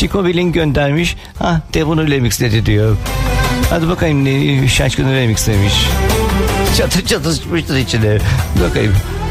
Chico Bilin göndermiş. De bunu remixledi diyor. Hadi bakayım ne şaşkını remixlemiş. Çatır çatır çıkmıştır içine. Bakayım.